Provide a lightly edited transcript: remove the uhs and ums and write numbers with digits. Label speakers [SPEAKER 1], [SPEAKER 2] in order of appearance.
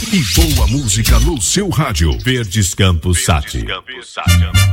[SPEAKER 1] e boa música no seu rádio. Verdes Campos Sat.